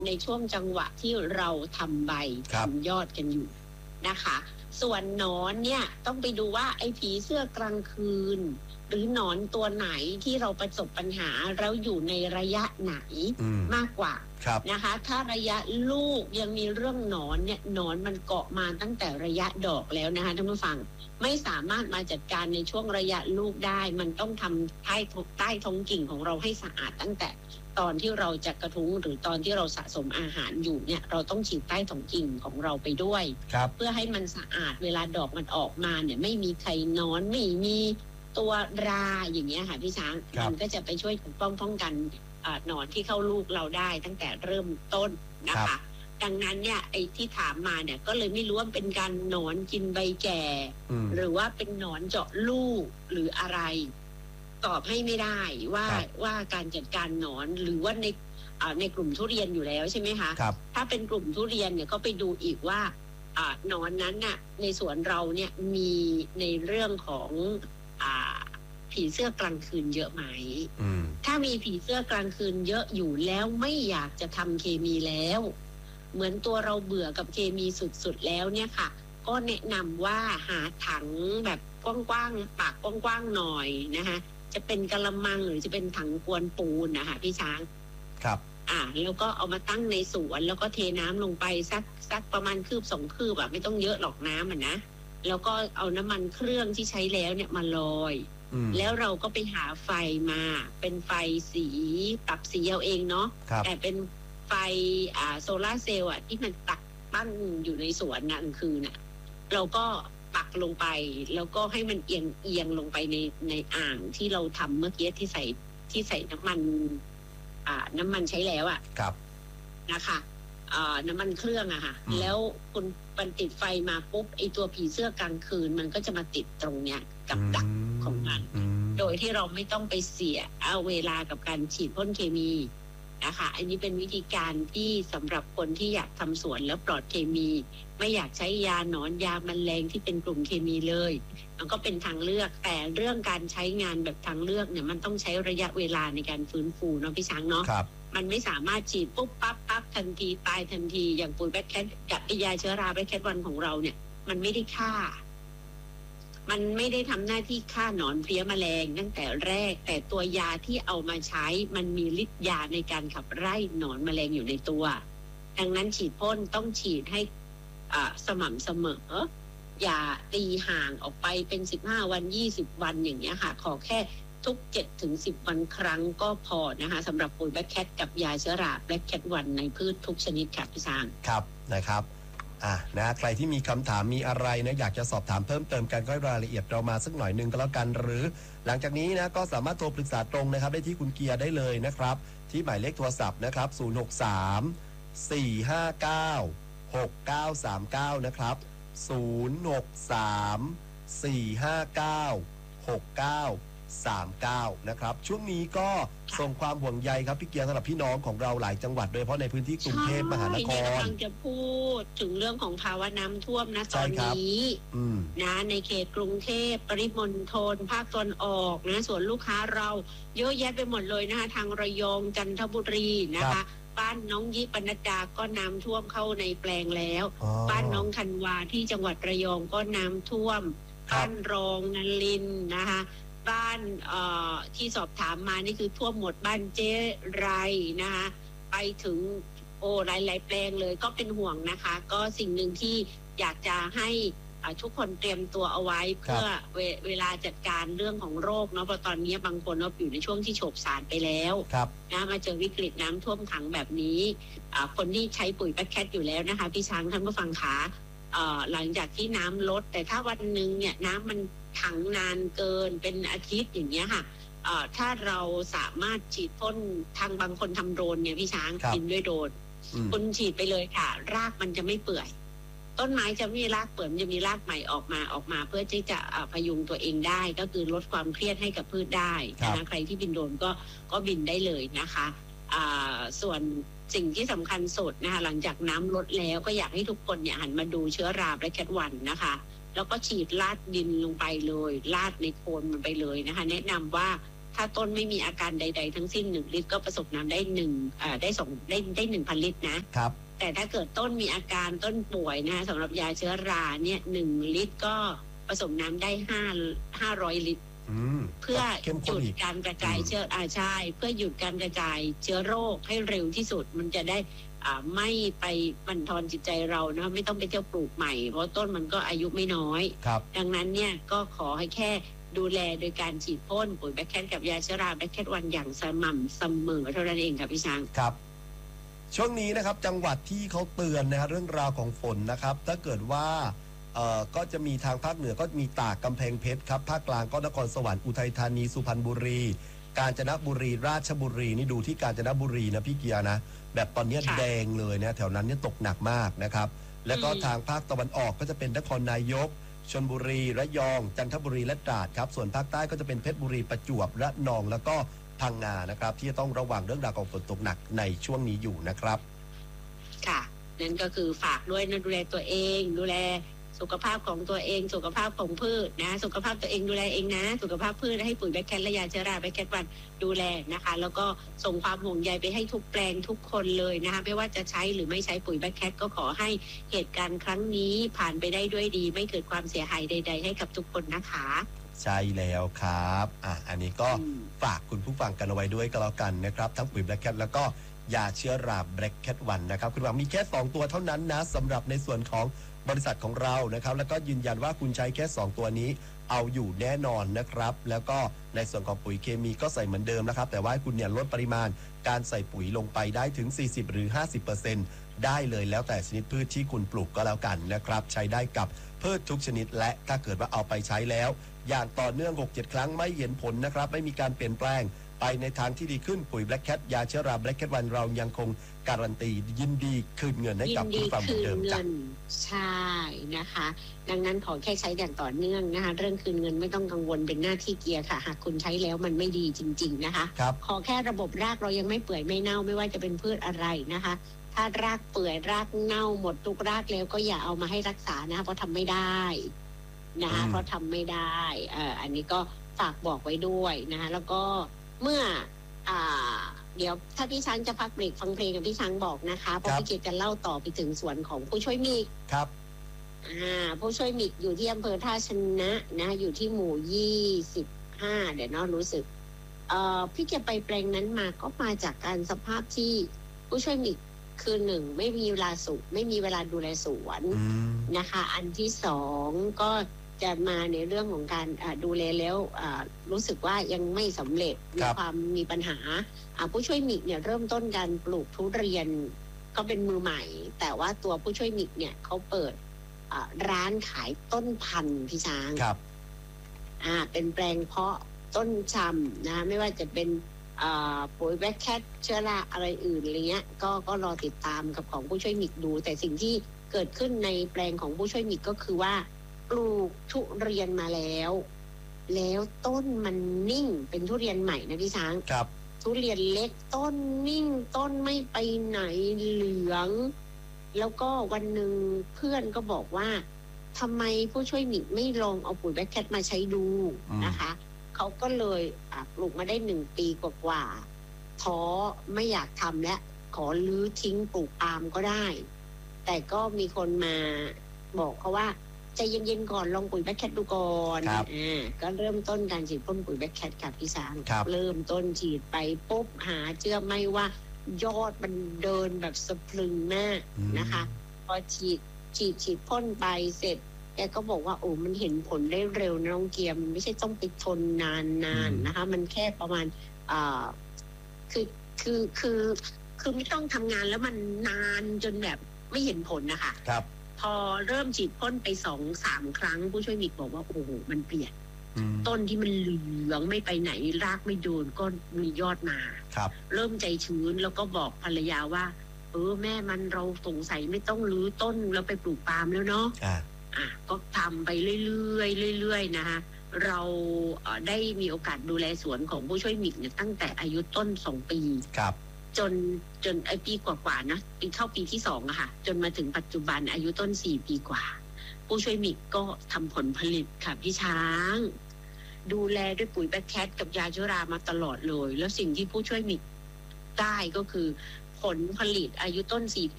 ในช่วงจังหวะที่เราทำใบทำยอดกันอยู่นะคะส่วนหนอนเนี่ยต้องไปดูว่าไอ้ผีเสื้อกลางคืนหรือหนอนตัวไหนที่เราประสบปัญหาแล้วอยู่ในระยะไหนมากกว่านะคะถ้าระยะลูกยังมีเรื่องหนอนเนี่ยหนอนมันเกาะมาตั้งแต่ระยะดอกแล้วนะคะท่านผู้ฟังไม่สามารถมาจัดการในช่วงระยะลูกได้มันต้องทำใต้ท้องกิ่งของเราให้สะอาดตั้งแต่ตอนที่เราจะกระทุ้งหรือตอนที่เราสะสมอาหารอยู่เนี่ยเราต้องฉีดใต้ท้องกิ่งของเราไปด้วยเพื่อให้มันสะอาดเวลาดอกมันออกมาเนี่ยไม่มีไข่นอนไม่มีตัวราอย่างเงี้ยค่ะพี่ช้างมันก็จะไปช่วยป้องกันหนอนที่เข้าลูกเราได้ตั้งแต่เริ่มต้นนะคะดังนั้นเนี่ยไอ้ที่ถามมาเนี่ยก็เลยไม่รู้ว่าเป็นการหนอนกินใบแก่หรือว่าเป็นหนอนเจาะลูกหรืออะไรตอบให้ไม่ได้ว่าการจัดการหนอนหรือว่าในกลุ่มทุเรียนอยู่แล้วใช่ไหมคะถ้าเป็นกลุ่มทุเรียนเนี่ยก็ไปดูอีกว่าหนอนนั้นน่ะในสวนเราเนี่ยมีในเรื่องของผีเสื้อกลางคืนเยอะไหมถ้ามีผีเสื้อกลางคืนเยอะอยู่แล้วไม่อยากจะทำเคมีแล้วเหมือนตัวเราเบื่อกับเคมีสุดๆแล้วเนี่ยค่ะก็แนะนำว่าหาถังแบบกว้างๆปากกว้างๆหน่อยนะคะจะเป็นกะละมังหรือจะเป็นถังกวนปูนนะคะพี่ช้างครับแล้วก็เอามาตั้งในสวนแล้วก็เทน้ำลงไปสักประมาณคืบ2 คืบแบบไม่ต้องเยอะหรอกน้ำนะแล้วก็เอาน้ำมันเครื่องที่ใช้แล้วเนี่ยมาลอยแล้วเราก็ไปหาไฟมาเป็นไฟสีปรับสีเอาเองเนาะแต่เป็นไฟโซลาร์เซลล์ที่มันตั้งอยู่ในสวนนะกลางคืนน่ะเราก็ปักลงไปแล้วก็ให้มันเอียงลงไปในอ่างที่เราทำเมื่อกี้ที่ใส่น้ำมันใช้แล้วนะคะน้ำมันเครื่องค่ะแล้วคุณมันติดไฟมาปุ๊บไอตัวผีเสื้อกลางคืนมันก็จะมาติดตรงเนี้ยกับดักของมันโดยที่เราไม่ต้องไปเสียเวลากับการฉีดพ่นเคมีนะคะอันนี้เป็นวิธีการที่สำหรับคนที่อยากทำสวนแล้วปลอดเคมีไม่อยากใช้ยาหนอนยาแมลงที่เป็นกลุ่มเคมีเลยมันก็เป็นทางเลือกแต่เรื่องการใช้งานแบบทางเลือกเนี่ยมันต้องใช้ระยะเวลาในการฟื้นฟูเนาะพี่ช้างเนาะมันไม่สามารถฉีดปุ๊บปั๊บทันทีตายทันทีอย่างปุ๋ยแบคแคทกับยาเชื้อราแบคแคทวันของเราเนี่ยมันไม่ได้ฆ่ามันไม่ได้ทำหน้าที่ฆ่าหนอนเพลี้ยแมลงตั้งแต่แรกแต่ตัวยาที่เอามาใช้มันมีฤทธิ์ยาในการขับไล่หนอนแมลงอยู่ในตัวดังนั้นฉีดพ่นต้องฉีดให้สม่ำเสมออย่าตีห่างออกไปเป็น15 วัน20 วันอย่างเงี้ยค่ะขอแค่ทุก7 ถึง 10 วันครั้งก็พอนะคะสำหรับปุ๋ยแบคแคทกับยาเชื้อราแบคแคทวันในพืชทุกชนิดค่ะพี่ช้างครับนะครับนะใครที่มีคำถามมีอะไรนะอยากจะสอบถามเพิ่มเติมกันก็รายละเอียดเรามาสักหน่อยนึงก็แล้วกันหรือหลังจากนี้นะก็สามารถโทรปรึกษาตรงนะครับได้ที่คุณเกียร์ได้เลยนะครับที่หมายเลขโทรศัพท์นะครับ063-459-6939นะครับ063-459-6939นะครับช่วงนี้ก็ส่งความห่วงใยครับพี่เกียร์สำหรับพี่น้องของเราหลายจังหวัดโดยเฉพาะในพื้นที่กรุงเทพมหานครกำลังจะพูดถึงเรื่องของภาวะน้ำท่วมนะตอนนี้นะในเขตกรุงเทพปริมณฑลภาคตะวันออกนะส่วนลูกค้าเราเยอะแยะไปหมดเลยนะคะทางระยองจันทบุรีนะคะบ้านน้องยิปนัดดาก็น้ำท่วมเข้าในแปลงแล้วบ้านน้องธันวาที่จังหวัดระยองก็น้ำท่วมบ้านรองนลินนะคะบ้านที่สอบถามมานี่คือท่วมหมดบ้านเจ๊ไรนะคะไปถึงหลายแปลงเลยก็เป็นห่วงนะคะก็สิ่งหนึ่งที่อยากจะให้ทุกคนเตรียมตัวเอาไว้เพื่อเวลาจัดการเรื่องของโรคเนาะเพราะตอนนี้บางคนอยู่ในช่วงที่โฉบสารไปแล้วนะมาเจอวิกฤตน้ำท่วมขังแบบนี้คนที่ใช้ปุ๋ยแบคแคทอยู่แล้วนะคะพี่ช้างท่านผู้ฟังขาหลังจากที่น้ำลดแต่ถ้าวันนึงเนี่ยน้ำมันขังนานเกินเป็นอาทิตย์อย่างเงี้ยค่ะถ้าเราสามารถฉีดพ่นทางบางคนทำโดรนเนี่ยพี่ช้างกินด้วยโดรนคุณฉีดไปเลยค่ะรากมันจะไม่เปื่อยต้นไม้จะไม่มีรากเปื่อยมันจะมีรากใหม่ออกมาเพื่อที่จะพยุงตัวเองได้ก็คือลดความเครียดให้กับพืชได้นะใครที่บินโดรนก็บินได้เลยนะคะส่วนสิ่งที่สำคัญสุดนะคะหลังจากน้ำลดแล้วก็อยากให้ทุกคนเนี่ยหันมาดูเชื้อราแบคแคทวันนะคะแล้วก็ฉีดลาดดินลงไปเลยลาดในโคนมันไปเลยนะคะแนะนำว่าถ้าต้นไม่มีอาการใดๆทั้งสิ้น1 ลิตรก็ผสมน้ำได้1,000 ลิตรนะครับแต่ถ้าเกิดต้นมีอาการต้นป่วยนะคะสำหรับยาเชื้อราเนี่ย1 ลิตรก็ผสมน้ำได้500 ลิตรเพื่อหยุดการกระจายเชื้อใช่เพื่อหยุดการกระจายเชื้อโรคให้เร็วที่สุดมันจะได้ไม่ไปบั่นทอนจิตใจเรานะไม่ต้องไปเที่ยวปลูกใหม่เพราะต้นมันก็อายุไม่น้อยดังนั้นเนี่ยก็ขอให้แค่ดูแลโดยการฉีดพ่นปุ๋ยแบคแคทกับยาเชื้อราแบคแคทวันอย่างสม่ำเสมอเท่านั้นเองครับพี่ช้างครับช่วงนี้นะครับจังหวัดที่เขาเตือนนะครับเรื่องราวของฝนนะครับถ้าเกิดว่าก็จะมีทางภาคเหนือก็มีตากกำแพงเพชรครับภาคกลางก็นครสวรรค์อุทัยธานีสุพรรณบุรีกาญจนบุรีราชบุรีนี่ดูที่กาญจนบุรีนะพี่เกียร์นะแบบตอนนี้แดงเลยนะแถวนั้นเนี่ยตกหนักมากนะครับแล้วก็ทางภาคตะวันออกก็จะเป็นนครนายกชลบุรีระยองจันทบุรีและตราดครับส่วนภาคใต้ก็จะเป็นเพชรบุรีประจวบระนองแล้วก็พังงานะครับที่จะต้องระวังเรื่องราวของฝนตกหนักในช่วงนี้อยู่นะครับค่ะนั่นก็คือฝากด้วยนะดูแลตัวเองดูแลสุขภาพของตัวเองสุขภาพของพืชนะสุขภาพตัวเองดูแลเองนะสุขภาพพืชให้ปุ๋ยแบคแคทและยาเชื้อราแบคแคทวันดูแลนะคะแล้วก็ส่งความห่วงใยไปให้ทุกแปลงทุกคนเลยนะคะไม่ว่าจะใช้หรือไม่ใช้ปุ๋ยแบคแคทก็ขอให้เหตุการณ์ครั้งนี้ผ่านไปได้ด้วยดีไม่เกิดความเสียหายใดๆให้กับทุกคนนะคะใช่แล้วครับอันนี้ก็ฝากคุณผู้ฟังกันเอาไว้ด้วยก็แล้วกันนะครับทั้งปุ๋ยแบคแคทแล้วก็ยาเชื้อราแบคแคทวันนะครับคุณฟังมีแค่2ตัวเท่านั้นนะสำหรับในส่วนของบริษัทของเรานะครับแล้วก็ยืนยันว่าคุณใช้แค่2ตัวนี้เอาอยู่แน่นอนนะครับแล้วก็ในส่วนของปุ๋ยเคมีก็ใส่เหมือนเดิมนะครับแต่ว่าคุณเนี่ยลดปริมาณการใส่ปุ๋ยลงไปได้ถึง40หรือ 50% ได้เลยแล้วแต่ชนิดพืชที่คุณปลูกก็แล้วกันนะครับใช้ได้กับพืชทุกชนิดและถ้าเกิดว่าเอาไปใช้แล้วอย่างต่อเนื่อง 6-7 ครั้งไม่เห็นผลนะครับไม่มีการเปลี่ยนแปลงไปในทางที่ดีขึ้นปุ๋ยแบล็คแคทยาเชื้อราแบล็คแคทวันเรายังคงการันตียินดีคืนเงินให้กับผู้ฟังเหมือนเดิมจ้ะใช่นะคะดังนั้นขอแค่ใช้อย่างต่อเนื่องนะคะเรื่องคืนเงินไม่ต้องกังวลเป็นหน้าที่เกียร์ค่ะหากคุณใช้แล้วมันไม่ดีจริงๆนะคะขอแค่ระบบรากเรายังไม่เปื่อยไม่เน่าไม่ว่าจะเป็นพืชอะไรนะคะถ้ารากเปื่อยรากเน่าหมดทุกรากแล้วก็อย่าเอามาให้รักษานะคะเพราะทำไม่ได้นะคะเพราะทำไม่ได้อันนี้ก็ฝากบอกไว้ด้วยนะคะแล้วก็เมื่อเดี๋ยวถ้าพี่ช้างจะพักเบรกฟังเพลงกับพี่ช้างบอกนะคะเพราะพี่เกดจะเล่าต่อไปถึงส่วนของผู้ช่วยมิกครับผู้ช่วยมิกอยู่ที่อำเภอท่าชนะนะอยู่ที่หมู่25เดี๋ยวน้องรู้สึกพี่เกดไปแปลงนั้นมาก็มาจากการสภาพที่ผู้ช่วยมิกคือ1ไม่มีเวลาสูบไม่มีเวลาดูแลสวนนะคะอันที่2ก็จะมาในเรื่องของการดูแลแล้วรู้สึกว่ายังไม่สำเร็จมีปัญหาผู้ช่วยมิกเนี่ยเริ่มต้นการปลูกทุเรียนก็เป็นมือใหม่แต่ว่าตัวผู้ช่วยมิกเนี่ยเขาเปิดร้านขายต้นพันธุ์พี่ช้างครับเป็นแปลงเพาะต้นชำนะไม่ว่าจะเป็นปุ๋ยแบคแคทเชื้อราอะไรอื่นอะไรเงี้ยก็รอติดตามกับของผู้ช่วยมิกดูแต่สิ่งที่เกิดขึ้นในแปลงของผู้ช่วยมิกก็คือว่าปลูกทุเรียนมาแล้วต้นมันนิ่งเป็นทุเรียนใหม่นะพี่ช้างครับทุเรียนเล็กต้นนิ่งต้นไม่ไปไหนเหลืองแล้วก็วันหนึ่งเพื่อนก็บอกว่าทำไมผู้ช่วยมิกไม่ลองเอาปุ๋ยแบคแคทมาใช้ดูนะคะเขาก็เลยปลูกมาได้1 ปีกว่าท้อไม่อยากทำและขอลื้อทิ้งปลูกปาล์มก็ได้แต่ก็มีคนมาบอกเขาว่าใจเย็นๆก่อนลองปุ๋ยแบคแคทดูก่อนก็เริ่มต้นการฉีดพ่นปุ๋ยแบคแคทกับพี่ช้างเริ่มต้นฉีดไปปุ๊บหาเชื่อไม่ว่ายอดมันเดินแบบสะพรึงมากนะคะพอฉีดพ่นไปเสร็จแกก็บอกว่าโอ้มันเห็นผลได้เร็วนะน้องเกียร์มันไม่ใช่ต้องไปทนนานนะคะมันแค่ประมาณคือไม่ต้องทำงานแล้วมันนานจนแบบไม่เห็นผลนะคะครับพอเริ่มฉีดพ่นไป2-3 ครั้งผู้ช่วยมิกบอกว่าโอ้โหมันเปลี่ยนต้นที่มันเหลืองไม่ไปไหนรากไม่โดนก็มียอดมาเริ่มใจชื้นแล้วก็บอกภรรยาว่าแม่มันเราสงสัยไม่ต้องรื้อต้นแล้วไปปลูกปาล์มแล้วเนาะก็ทำไปเรื่อยๆนะคะเราได้มีโอกาสดูแลสวนของผู้ช่วยมิกเนี่ยตั้งแต่อายุต้น2 ปีจนไอปีกว่าๆนะปีเข้าปีที่2อะค่ะจนมาถึงปัจจุบันอายุต้น4 ปีกว่าผู้ช่วยมิกก็ทำผลผลิตค่ะพี่ช้างดูแลด้วยปุ๋ยแบคแคทกับยาเชื้อรามาตลอดเลยแล้วสิ่งที่ผู้ช่วยมีได้ก็คือผลผลิตอายุต้น4